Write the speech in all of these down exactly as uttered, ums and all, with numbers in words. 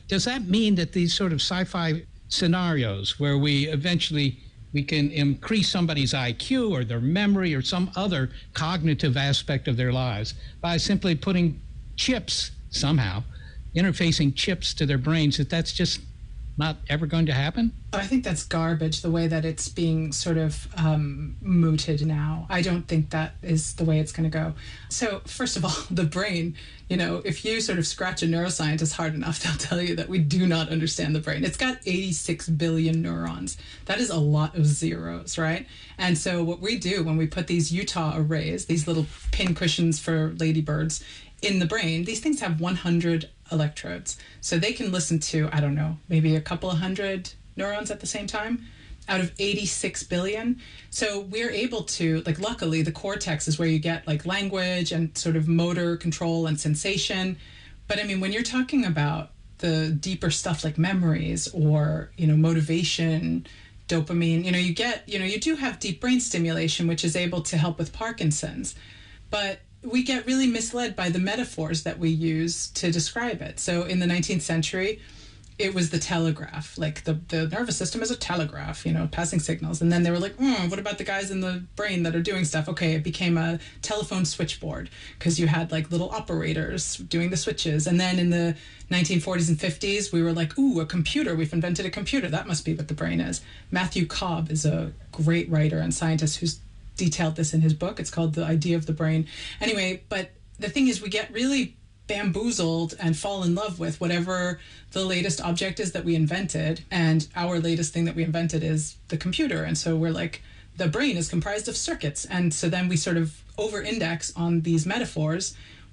does that mean that these sort of sci-fi scenarios where we eventually we can increase somebody's I Q or their memory or some other cognitive aspect of their lives by simply putting chips somehow, interfacing chips to their brains, that that's just not ever going to happen? I think that's garbage, the way that it's being sort of um, mooted now. I don't think that is the way it's going to go. So, first of all, the brain, you know, if you sort of scratch a neuroscientist hard enough, they'll tell you that we do not understand the brain. It's got eighty-six billion neurons. That is a lot of zeros, right? And so what we do when we put these Utah arrays, these little pin cushions for ladybirds, in the brain, these things have one hundred electrodes. So they can listen to, I don't know, maybe a couple of hundred neurons at the same time out of eighty-six billion. So we're able to, like, luckily the cortex is where you get like language and sort of motor control and sensation. But I mean, when you're talking about the deeper stuff like memories or, you know, motivation, dopamine, you know, you get, you know, you do have deep brain stimulation, which is able to help with Parkinson's. But we get really misled by the metaphors that we use to describe it. So in the nineteenth century, it was the telegraph. Like the, the nervous system is a telegraph, you know, passing signals. And then they were like, mm, what about the guys in the brain that are doing stuff? Okay, it became a telephone switchboard because you had like little operators doing the switches. And then in the nineteen forties and fifties, we were like, ooh, a computer. We've invented a computer. That must be what the brain is. Matthew Cobb is a great writer and scientist who's detailed this in his book. It's called The Idea of the Brain. Anyway, but the thing is, we get really bamboozled and fall in love with whatever the latest object is that we invented. And our latest thing that we invented is the computer. And so we're like, the brain is comprised of circuits. And so then we sort of over-index on these metaphors.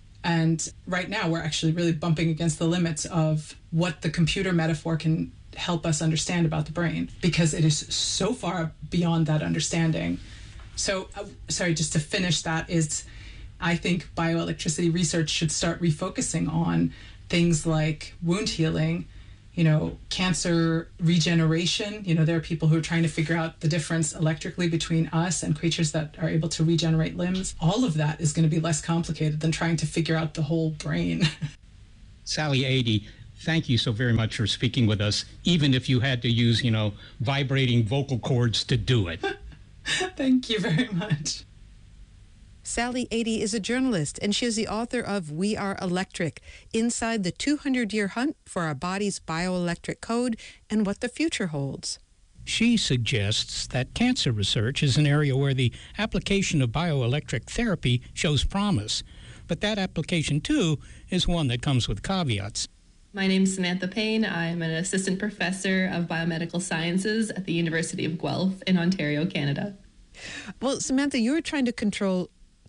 And right now we're actually really bumping against the limits of what the computer metaphor can help us understand about the brain, because it is so far beyond that understanding. So, uh, sorry, just to finish that is, I think bioelectricity research should start refocusing on things like wound healing, you know, cancer regeneration. You know, there are people who are trying to figure out the difference electrically between us and creatures that are able to regenerate limbs. All of that is going to be less complicated than trying to figure out the whole brain. Sally Adee, thank you so very much for speaking with us, even if you had to use, you know, vibrating vocal cords to do it. Thank you very much. Sally Adee is a journalist, and she is the author of We Are Electric, Inside the two hundred year Hunt for Our Body's Bioelectric Code and What the Future Holds. She suggests that cancer research is an area where the application of bioelectric therapy shows promise. But that application, too, is one that comes with caveats. My name is Samantha Payne. I'm an assistant professor of biomedical sciences at the University of Guelph in Ontario, Canada. Well, Samantha, you were trying to control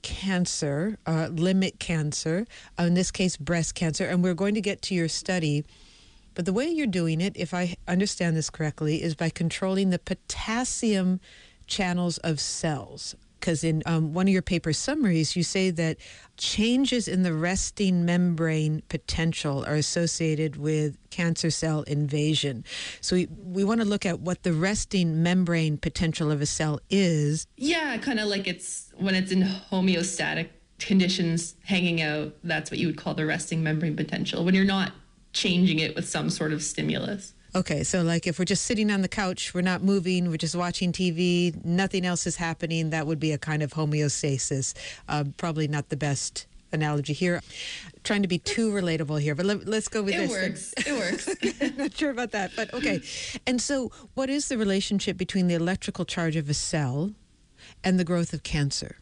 cancer, uh, limit cancer, uh, in this case, breast cancer, and we're going to get to your study. But the way you're doing it, if I understand this correctly, is by controlling the potassium channels of cells. Because in um, one of your paper summaries, you say that changes in the resting membrane potential are associated with cancer cell invasion. So we, we want to look at what the resting membrane potential of a cell is. Yeah, kind of like it's when it's in homeostatic conditions hanging out, that's what you would call the resting membrane potential, when you're not changing it with some sort of stimulus. Okay, so like if we're just sitting on the couch, we're not moving, we're just watching T V, nothing else is happening, that would be a kind of homeostasis. Uh, probably not the best analogy here. Trying to be too relatable here, but let, let's go with it this. Works. It works. Not sure about that, but okay. And so what is the relationship between the electrical charge of a cell and the growth of cancer?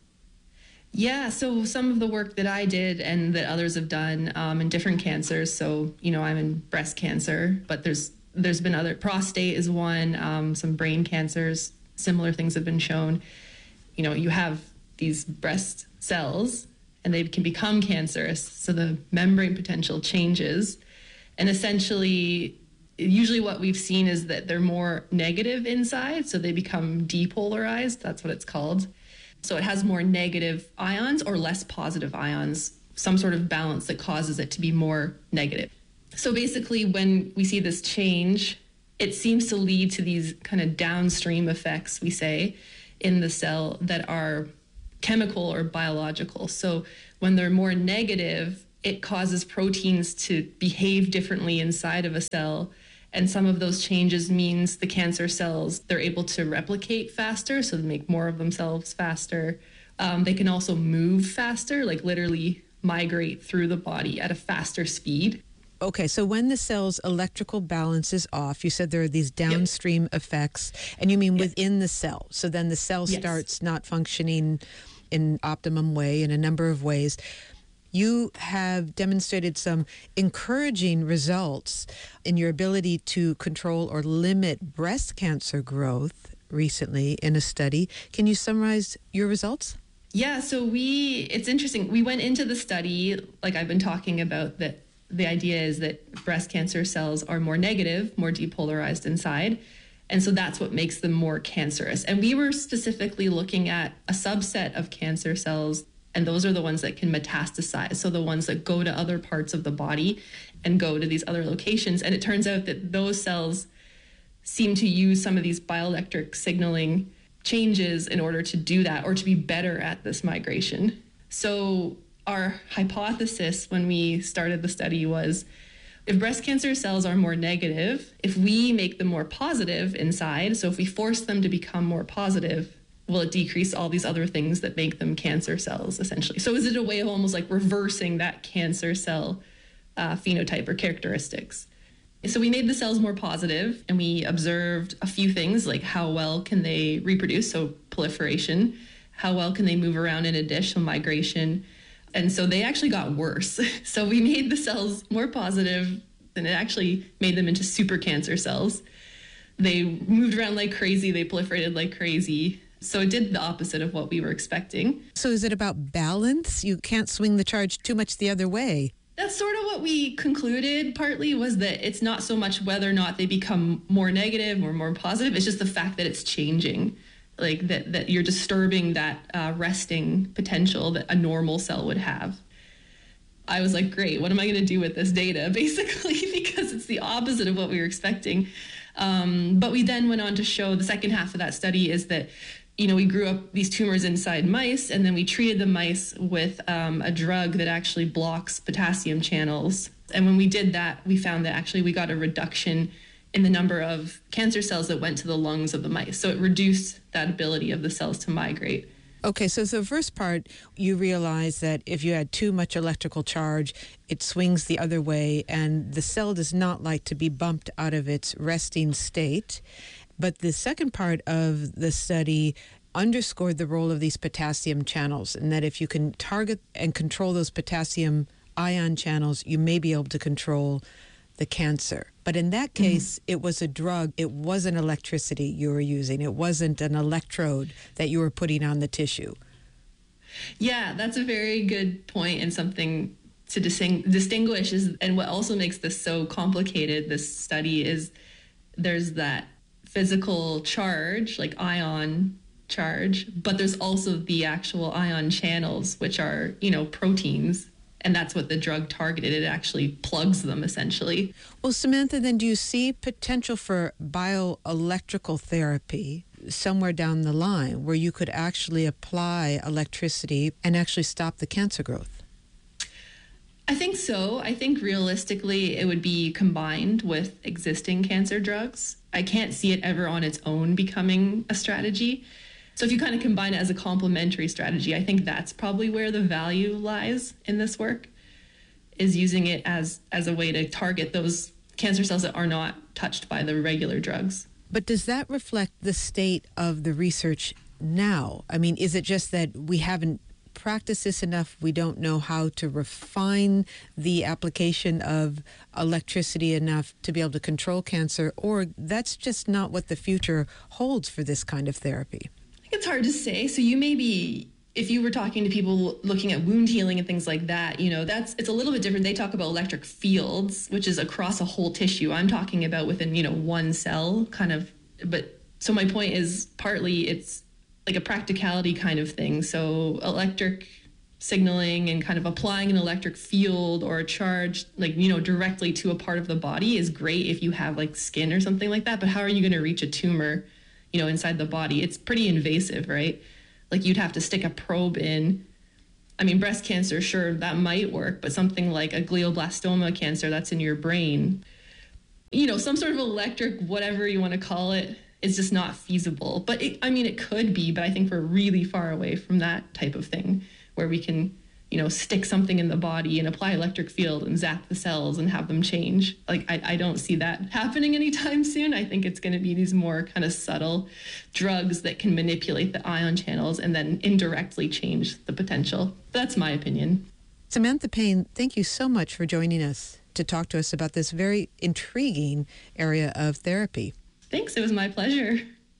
Yeah, so some of the work that I did and that others have done um, in different cancers, so, you know, I'm in breast cancer, but there's There's been other, prostate is one, um, some brain cancers, similar things have been shown. You know, you have these breast cells and they can become cancerous, so the membrane potential changes. And essentially, usually what we've seen is that they're more negative inside, so they become depolarized, that's what it's called. So it has more negative ions or less positive ions, some sort of balance that causes it to be more negative. So basically, when we see this change, it seems to lead to these kind of downstream effects, we say, in the cell that are chemical or biological. So when they're more negative, it causes proteins to behave differently inside of a cell. And some of those changes means the cancer cells, they're able to replicate faster, so they make more of themselves faster. Um, they can also move faster, like literally migrate through the body at a faster speed. Okay, so when the cell's electrical balance is off, you said there are these downstream yep. effects, and you mean yep. within the cell. So then the cell yes. starts not functioning in optimum way in a number of ways. You have demonstrated some encouraging results in your ability to control or limit breast cancer growth recently in a study. Can you summarize your results? Yeah, so we, it's interesting. We went into the study, like I've been talking about, that the idea is that breast cancer cells are more negative, more depolarized inside. And so that's what makes them more cancerous. And we were specifically looking at a subset of cancer cells, and those are the ones that can metastasize. So the ones that go to other parts of the body and go to these other locations. And it turns out that those cells seem to use some of these bioelectric signaling changes in order to do that, or to be better at this migration. So our hypothesis when we started the study was, if breast cancer cells are more negative, if we make them more positive inside, so if we force them to become more positive, will it decrease all these other things that make them cancer cells, essentially? So is it a way of almost like reversing that cancer cell uh, phenotype or characteristics? So we made the cells more positive, and we observed a few things, like how well can they reproduce, so proliferation, how well can they move around in a dish, so migration. And so they actually got worse. So we made the cells more positive, and it actually made them into super cancer cells. They moved around like crazy. They proliferated like crazy. So it did the opposite of what we were expecting. So is it about balance? You can't swing the charge too much the other way. That's sort of what we concluded partly, was that it's not so much whether or not they become more negative or more positive. It's just the fact that it's changing. Like that, that you're disturbing that uh, resting potential that a normal cell would have. I was like, great, what am I going to do with this data, basically, because it's the opposite of what we were expecting. Um, but we then went on to show the second half of that study is that, you know, we grew up these tumors inside mice, and then we treated the mice with um, a drug that actually blocks potassium channels. And when we did that, we found that actually we got a reduction in the number of cancer cells that went to the lungs of the mice. So it reduced that ability of the cells to migrate. Okay, so the first part, you realize that if you add too much electrical charge, it swings the other way, and the cell does not like to be bumped out of its resting state. But the second part of the study underscored the role of these potassium channels, and that if you can target and control those potassium ion channels, you may be able to control the cancer. But in that case, mm-hmm. it was a drug. It wasn't electricity you were using. It wasn't an electrode that you were putting on the tissue. Yeah, that's a very good point, and something to disting- distinguish is, and what also makes this so complicated, this study, is there's that physical charge, like ion charge, but there's also the actual ion channels, which are, you know, proteins. And that's what the drug targeted. It actually plugs them, essentially. Well, Samantha, then do you see potential for bioelectrical therapy somewhere down the line where you could actually apply electricity and actually stop the cancer growth? I think so. I think realistically it would be combined with existing cancer drugs. I can't see it ever on its own becoming a strategy. So if you kind of combine it as a complementary strategy, I think that's probably where the value lies in this work, is using it as, as a way to target those cancer cells that are not touched by the regular drugs. But does that reflect the state of the research now? I mean, is it just that we haven't practiced this enough, we don't know how to refine the application of electricity enough to be able to control cancer, or that's just not what the future holds for this kind of therapy? It's hard to say. So you may be, if you were talking to people looking at wound healing and things like that, you know, that's, it's a little bit different. They talk about electric fields, which is across a whole tissue. I'm talking about within, you know, one cell kind of, but so my point is partly it's like a practicality kind of thing. So electric signaling and kind of applying an electric field or a charge, like, you know, directly to a part of the body is great if you have like skin or something like that. But how are you going to reach a tumor, you know, inside the body? It's pretty invasive, right? Like you'd have to stick a probe in I mean, breast cancer, sure, that might work, but something like a glioblastoma cancer that's in your brain, you know, some sort of electric, whatever you want to call it, is just not feasible. But it, I mean, it could be, but I think we're really far away from that type of thing where we can, you know, stick something in the body and apply electric field and zap the cells and have them change. Like, I, I don't see that happening anytime soon. I think it's going to be these more kind of subtle drugs that can manipulate the ion channels and then indirectly change the potential. That's my opinion. Samantha Payne, thank you so much for joining us to talk to us about this very intriguing area of therapy. Thanks. It was my pleasure.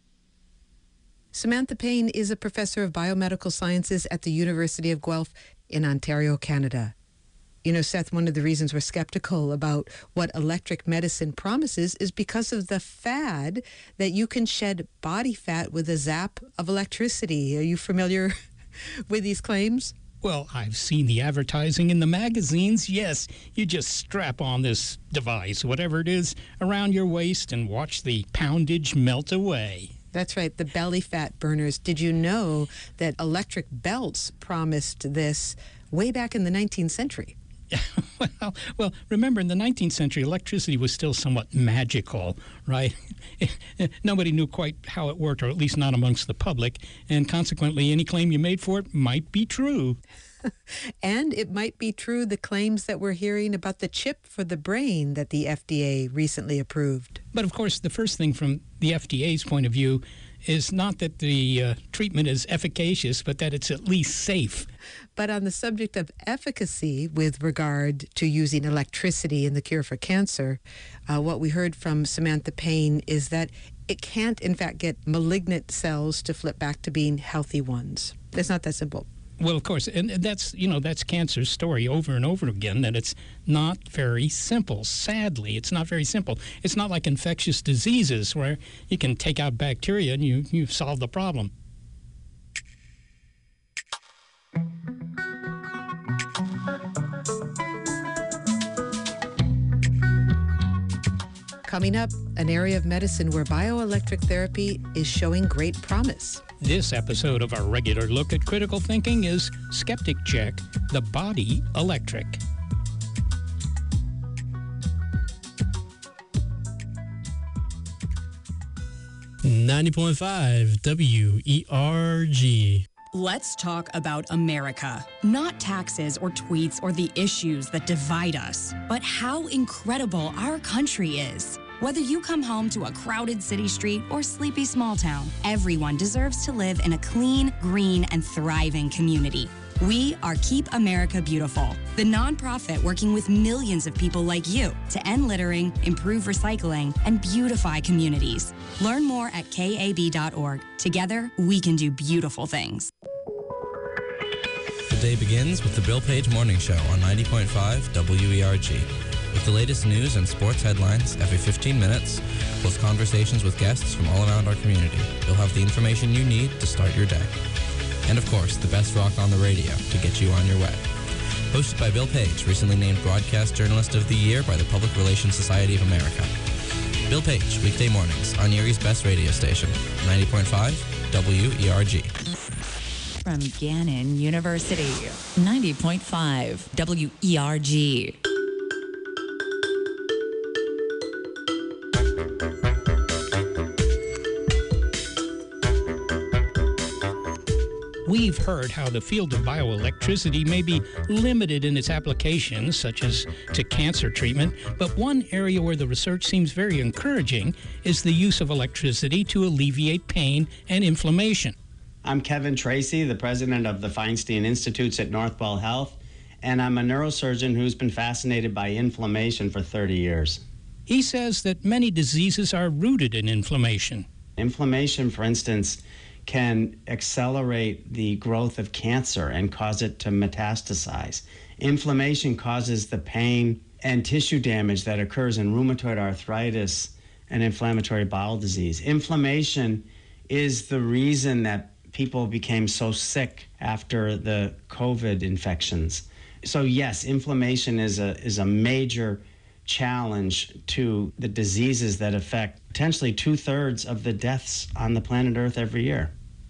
Samantha Payne is a professor of biomedical sciences at the University of Guelph in Ontario, Canada. You know, Seth, one of the reasons we're skeptical about what electric medicine promises is because of the fad that you can shed body fat with a zap of electricity. Are you familiar with these claims? Well, I've seen the advertising in the magazines. Yes, you just strap on this device, whatever it is, around your waist and watch the poundage melt away. That's right, the belly fat burners. Did you know that electric belts promised this way back in the nineteenth century? well, well, remember, in the nineteenth century, electricity was still somewhat magical, right? Nobody knew quite how it worked, or at least not amongst the public, and consequently, any claim you made for it might be true. And it might be true the claims that we're hearing about the chip for the brain that the F D A recently approved. But of course, the first thing from the F D A's point of view is not that the uh, treatment is efficacious, but that it's at least safe. But on the subject of efficacy with regard to using electricity in the cure for cancer, uh, what we heard from Samantha Payne is that it can't, in fact, get malignant cells to flip back to being healthy ones. It's not that simple. Well, of course, and that's, you know, that's cancer's story over and over again, that it's not very simple. Sadly, it's not very simple. It's not like infectious diseases where you can take out bacteria and you, you've solved the problem. Coming up, an area of medicine where bioelectric therapy is showing great promise. This episode of our regular look at critical thinking is Skeptic Check, the Body Electric. ninety point five W E R G. Let's talk about America. Not taxes or tweets or the issues that divide us, but how incredible our country is. Whether you come home to a crowded city street or sleepy small town, everyone deserves to live in a clean, green, and thriving community. We are Keep America Beautiful, the nonprofit working with millions of people like you to end littering, improve recycling, and beautify communities. Learn more at K A B dot org. Together, we can do beautiful things. The day begins with the Bill Page Morning Show on ninety point five W E R G. With the latest news and sports headlines every fifteen minutes, plus conversations with guests from all around our community, you'll have the information you need to start your day. And of course, the best rock on the radio to get you on your way. Hosted by Bill Page, recently named Broadcast Journalist of the Year by the Public Relations Society of America. Bill Page, weekday mornings on Erie's best radio station, ninety point five W E R G. From Gannon University, ninety point five W E R G. We've heard how the field of bioelectricity may be limited in its applications, such as to cancer treatment, but one area where the research seems very encouraging is the use of electricity to alleviate pain and inflammation. I'm Kevin Tracy, the president of the Feinstein Institutes at Northwell Health, and I'm a neurosurgeon who's been fascinated by inflammation for thirty years. He says that many diseases are rooted in inflammation. Inflammation, for instance, can accelerate the growth of cancer and cause it to metastasize. Inflammation causes the pain and tissue damage that occurs in rheumatoid arthritis and inflammatory bowel disease. Inflammation is the reason that people became so sick after the COVID infections. So yes, inflammation is a is a major challenge to the diseases that affect potentially two-thirds of the deaths on the planet Earth every year.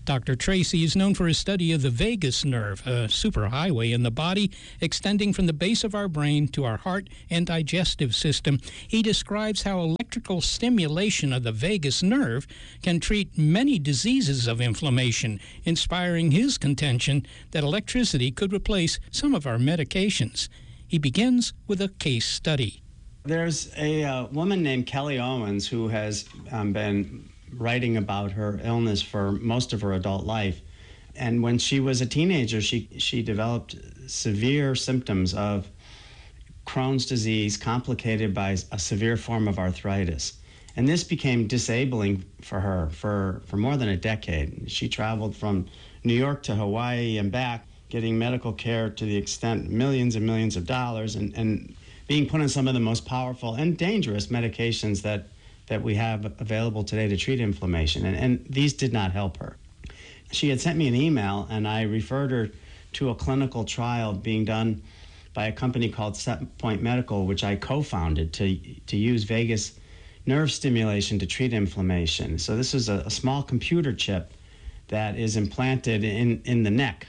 Doctor Tracy is known for his study of the vagus nerve, a superhighway in the body extending from the base of our brain to our heart and digestive system. He describes how electrical stimulation of the vagus nerve can treat many diseases of inflammation, inspiring his contention that electricity could replace some of our medications. He begins with a case study. There's a uh, woman named Kelly Owens who has um, been writing about her illness for most of her adult life. And when she was a teenager, she, she developed severe symptoms of Crohn's disease complicated by a severe form of arthritis. And this became disabling for her for, for more than a decade. She traveled from New York to Hawaii and back, getting medical care to the extent millions and millions of dollars, and, and being put on some of the most powerful and dangerous medications that that we have available today to treat inflammation, and, and these did not help her. She had sent me an email, and I referred her to a clinical trial being done by a company called Set Point Medical, which I co-founded to, to use vagus nerve stimulation to treat inflammation. So this is a, a small computer chip that is implanted in, in the neck.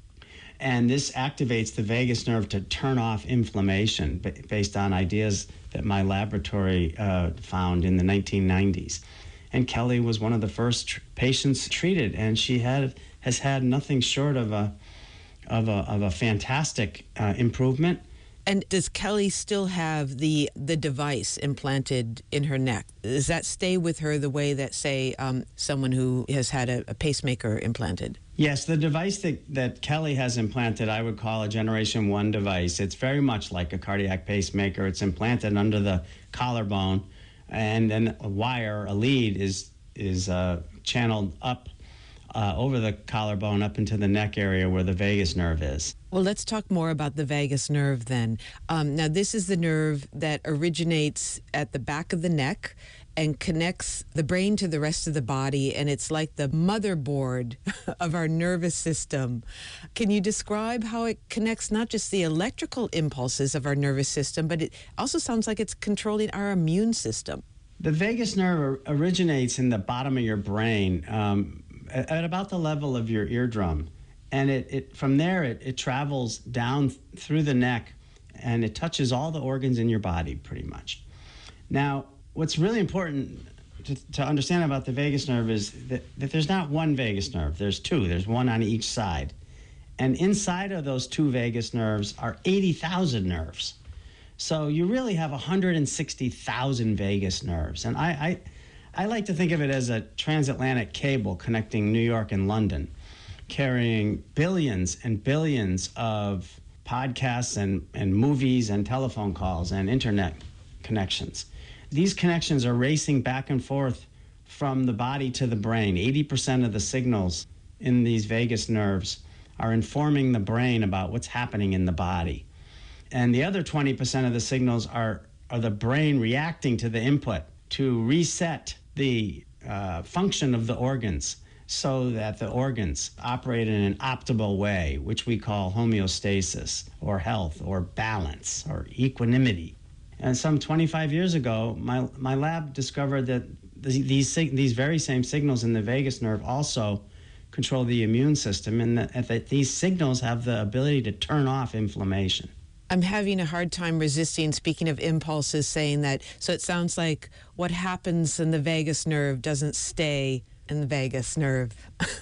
And this activates the vagus nerve to turn off inflammation based on ideas that my laboratory uh, found in the nineteen nineties. And Kelly was one of the first tr- patients treated, and she had has had nothing short of a of a of a fantastic uh, improvement. And does Kelly still have the the device implanted in her neck? Does that stay with her the way that, say, um, someone who has had a, a pacemaker implanted? Yes, the device that, that Kelly has implanted, I would call a Generation one device. It's very much like a cardiac pacemaker. It's implanted under the collarbone, and then a wire, a lead, is is uh, channeled up uh, over the collarbone up into the neck area where the vagus nerve is. Well, let's talk more about the vagus nerve then. Um, now, this is the nerve that originates at the back of the neck and connects the brain to the rest of the body, and it's like the motherboard of our nervous system. Can you describe how it connects not just the electrical impulses of our nervous system, but it also sounds like it's controlling our immune system? The vagus nerve originates in the bottom of your brain, um, at, at about the level of your eardrum. And it, it from there, it, it travels down through the neck, and it touches all the organs in your body, pretty much. Now, what's really important to, to understand about the vagus nerve is that, that there's not one vagus nerve. There's two. There's one on each side. And inside of those two vagus nerves are eighty thousand nerves. So you really have one hundred sixty thousand vagus nerves. And I, I, I like to think of it as a transatlantic cable connecting New York and London, carrying billions and billions of podcasts and, and movies and telephone calls and internet connections. These connections are racing back and forth from the body to the brain. eighty percent of the signals in these vagus nerves are informing the brain about what's happening in the body. And the other twenty percent of the signals are, are the brain reacting to the input to reset the uh, function of the organs so that the organs operate in an optimal way, which we call homeostasis or health or balance or equanimity. And some twenty-five years ago, my, my lab discovered that these, these very same signals in the vagus nerve also control the immune system, and that, that these signals have the ability to turn off inflammation. I'm having a hard time resisting, speaking of impulses, saying that, so it sounds like what happens in the vagus nerve doesn't stay in the vagus nerve.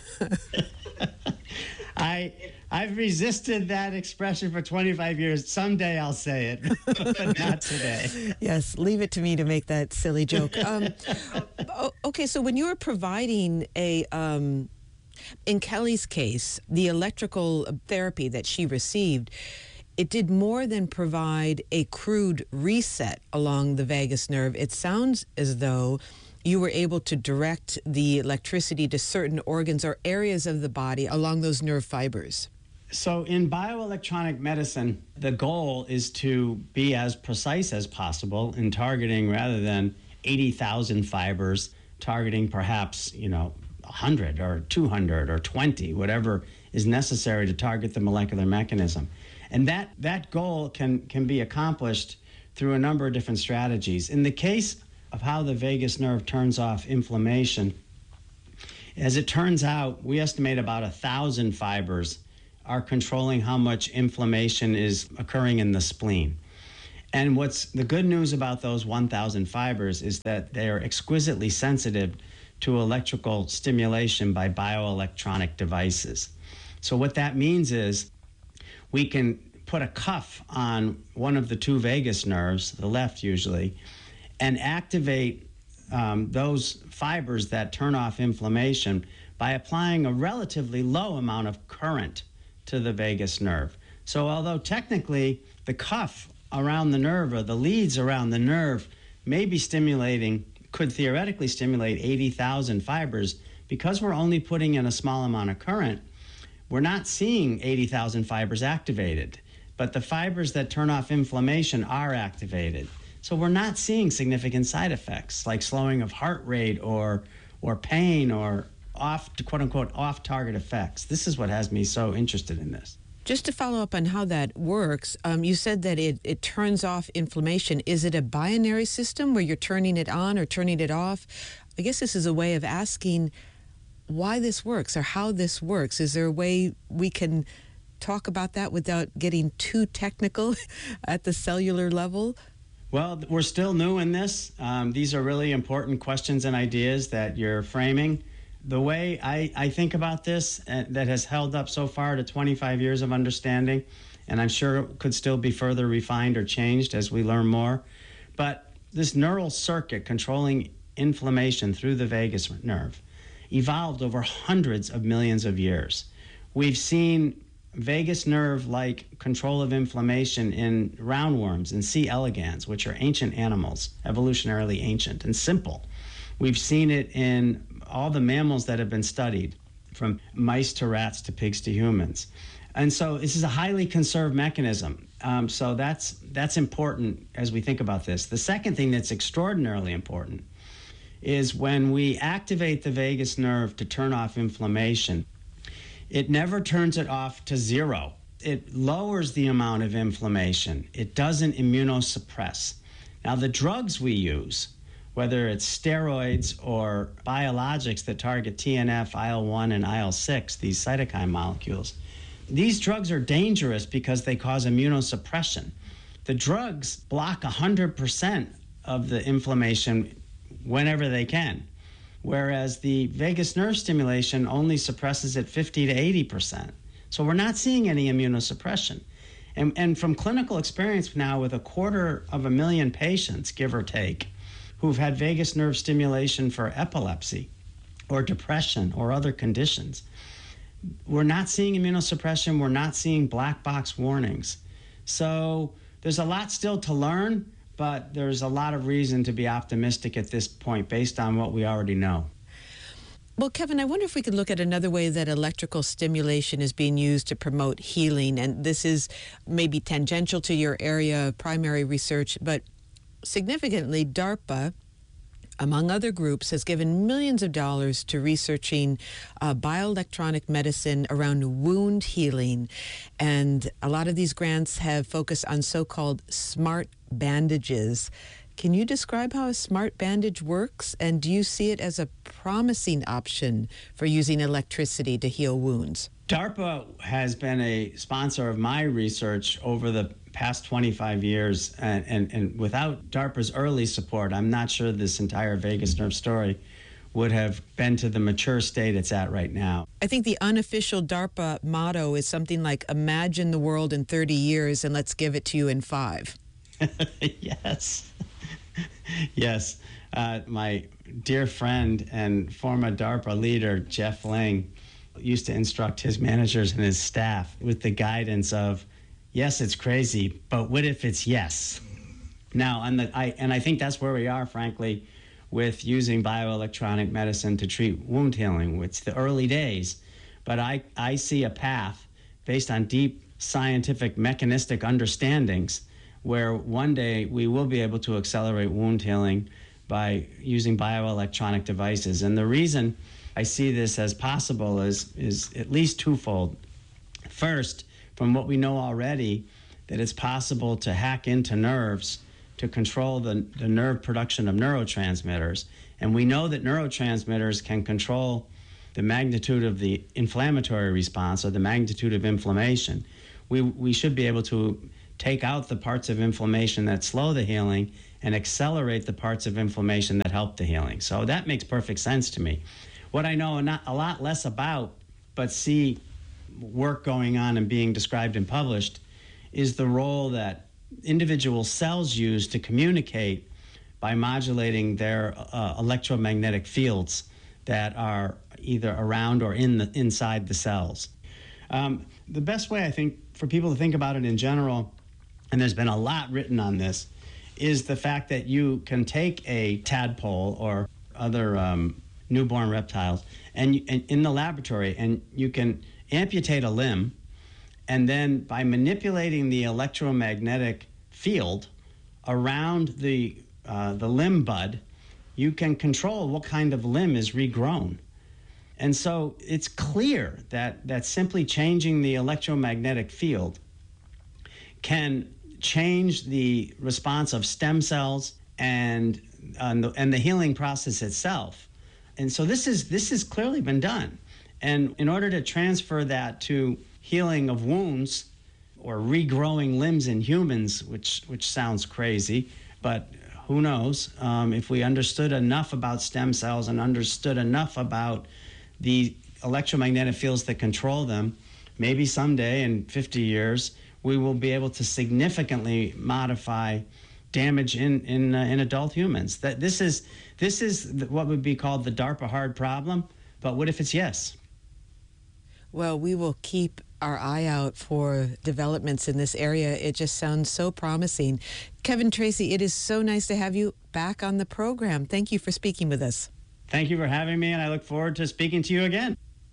I, I've resisted that expression for twenty-five years. Someday I'll say it, but not today. Yes, leave it to me to make that silly joke. Um, okay, so when you were providing a... Um, in Kelly's case, the electrical therapy that she received, it did more than provide a crude reset along the vagus nerve. It sounds as though you were able to direct the electricity to certain organs or areas of the body along those nerve fibers. So in bioelectronic medicine, the goal is to be as precise as possible in targeting, rather than eighty thousand fibers, targeting perhaps, you know, one hundred or two hundred or twenty, whatever is necessary to target the molecular mechanism. And that, that goal can, can be accomplished through a number of different strategies. In the case of how the vagus nerve turns off inflammation, As it turns out, we estimate about a thousand fibers are controlling how much inflammation is occurring in the spleen. And what's the good news about those one thousand fibers is that they are exquisitely sensitive to electrical stimulation by bioelectronic devices. So what that means is we can put a cuff on one of the two vagus nerves, the left usually, and activate um, those fibers that turn off inflammation by applying a relatively low amount of current to the vagus nerve. So although technically the cuff around the nerve or the leads around the nerve may be stimulating, could theoretically stimulate eighty thousand fibers, because we're only putting in a small amount of current, we're not seeing eighty thousand fibers activated. But the fibers that turn off inflammation are activated. So we're not seeing significant side effects like slowing of heart rate or or pain or off, quote unquote, off target effects. This is what has me so interested in this. Just to follow up on how that works, um, you said that it, it turns off inflammation. Is it a binary system where you're turning it on or turning it off? I guess this is a way of asking why this works or how this works. Is there a way we can talk about that without getting too technical at the cellular level? Well, we're still new in this. Um, these are really important questions and ideas that you're framing. The way I, I think about this, uh, that has held up so far to twenty-five years of understanding, and I'm sure it could still be further refined or changed as we learn more, but this neural circuit controlling inflammation through the vagus nerve evolved over hundreds of millions of years. We've seen vagus nerve-like control of inflammation in roundworms and C. elegans, which are ancient animals, evolutionarily ancient and simple. We've seen it in all the mammals that have been studied, from mice to rats to pigs to humans. And so this is a highly conserved mechanism. Um, so that's, that's important as we think about this. The second thing that's extraordinarily important is when we activate the vagus nerve to turn off inflammation, it never turns it off to zero. It lowers the amount of inflammation. It doesn't immunosuppress. Now, the drugs we use, whether it's steroids or biologics that target T N F, I L one, and I L six, these cytokine molecules, these drugs are dangerous because they cause immunosuppression. The drugs block one hundred percent of the inflammation whenever they can, whereas the vagus nerve stimulation only suppresses it fifty to eighty percent. So we're not seeing any immunosuppression. And, and from clinical experience now with a quarter of a million patients, give or take, who've had vagus nerve stimulation for epilepsy or depression or other conditions, we're not seeing immunosuppression, we're not seeing black box warnings. So there's a lot still to learn, but there's a lot of reason to be optimistic at this point based on what we already know. Well, Kevin, I wonder if we could look at another way that electrical stimulation is being used to promote healing. And this is maybe tangential to your area of primary research, but significantly, DARPA, among other groups, has given millions of dollars to researching uh, bioelectronic medicine around wound healing. And a lot of these grants have focused on so-called smart bandages. Can you describe how a smart bandage works? And do you see it as a promising option for using electricity to heal wounds? DARPA has been a sponsor of my research over the past twenty-five years, and, and, and without DARPA's early support, I'm not sure this entire vagus nerve story would have been to the mature state it's at right now. I think the unofficial DARPA motto is something like, imagine the world in thirty years and let's give it to you in five. Yes. Yes. Uh, my dear friend and former DARPA leader, Jeff Ling, used to instruct his managers and his staff with the guidance of, yes, it's crazy, but what if it's yes? Now, and, the, I, and I think that's where we are, frankly, with using bioelectronic medicine to treat wound healing. It's the early days, but I, I see a path based on deep scientific mechanistic understandings where one day we will be able to accelerate wound healing by using bioelectronic devices. And the reason I see this as possible is, is at least twofold. First, from what we know already, that it's possible to hack into nerves to control the, the nerve production of neurotransmitters. And we know that neurotransmitters can control the magnitude of the inflammatory response or the magnitude of inflammation, we, we should be able to take out the parts of inflammation that slow the healing and accelerate the parts of inflammation that help the healing. So that makes perfect sense to me. What I know not a lot less about, but see work going on and being described and published, is the role that individual cells use to communicate by modulating their uh, electromagnetic fields that are either around or in the inside the cells. Um, the best way, I think, for people to think about it in general, and there's been a lot written on this, is the fact that you can take a tadpole or other um, newborn reptiles and, you, and in the laboratory, and you can amputate a limb, and then by manipulating the electromagnetic field around the uh, the limb bud, you can control what kind of limb is regrown. And so it's clear that that simply changing the electromagnetic field can change the response of stem cells and and the, and the healing process itself. And so this is this has clearly been done. And in order to transfer that to healing of wounds or regrowing limbs in humans, which which sounds crazy, but who knows? Um, if we understood enough about stem cells and understood enough about the electromagnetic fields that control them, maybe someday in fifty years, we will be able to significantly modify damage in in, uh, in adult humans. That this is this is what would be called the DARPA hard problem. But what if it's yes? Well, we will keep our eye out for developments in this area. It just sounds so promising. Kevin Tracey, it is so nice to have you back on the program. Thank you for speaking with us. Thank you for having me, and I look forward to speaking to you again.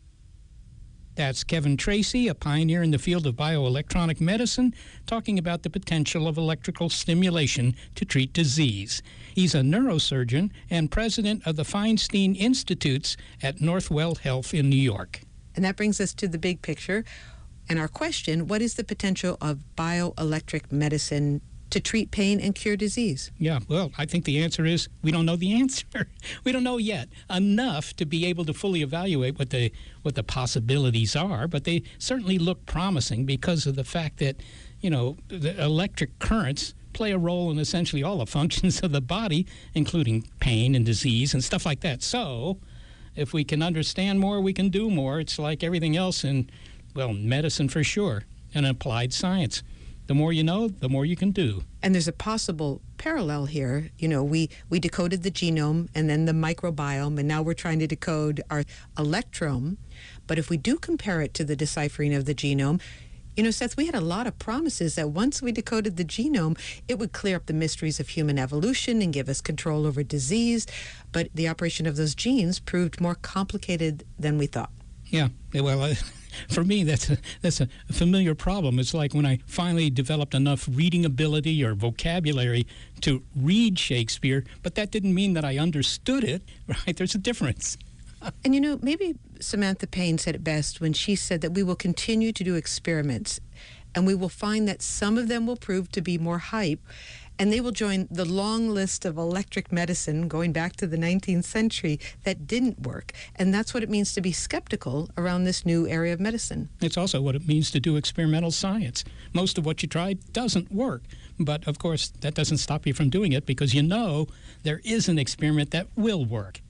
That's Kevin Tracey, a pioneer in the field of bioelectronic medicine, talking about the potential of electrical stimulation to treat disease. He's a neurosurgeon and president of the Feinstein Institutes at Northwell Health in New York. And that brings us to the big picture. And our question, what is the potential of bioelectric medicine to treat pain and cure disease? Yeah, well, I think the answer is we don't know the answer. We don't know yet enough to be able to fully evaluate what the what the possibilities are, but they certainly look promising because of the fact that, you know, the electric currents play a role in essentially all the functions of the body, including pain and disease and stuff like that. So if we can understand more, we can do more. It's like everything else in, well, medicine for sure, and applied science. The more you know, the more you can do. And there's a possible parallel here. You know, we, we decoded the genome and then the microbiome, and now we're trying to decode our electrome. But if we do compare it to the deciphering of the genome, you know, Seth, we had a lot of promises that once we decoded the genome, it would clear up the mysteries of human evolution and give us control over disease. But the operation of those genes proved more complicated than we thought. Yeah, well, uh, for me, that's a, that's a familiar problem. It's like when I finally developed enough reading ability or vocabulary to read Shakespeare, but that didn't mean that I understood it, right? There's a difference. And, you know, maybe Samantha Payne said it best when she said that we will continue to do experiments and we will find that some of them will prove to be more hype, and they will join the long list of electric medicine going back to the nineteenth century that didn't work. And that's what it means to be skeptical around this new area of medicine. It's also what it means to do experimental science. Most of what you try doesn't work. But, of course, that doesn't stop you from doing it because you know there is an experiment that will work.